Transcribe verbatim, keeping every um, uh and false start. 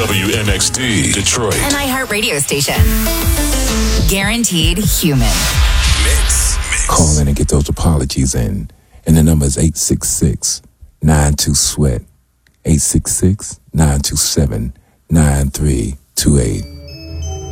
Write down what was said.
W M X D, Detroit. An iHeart radio station. Guaranteed human. Mix. Mix. Call in and get those apologies in. And the number is eight six six, nine two, SWEAT. eight six six, nine two seven, nine three two eight.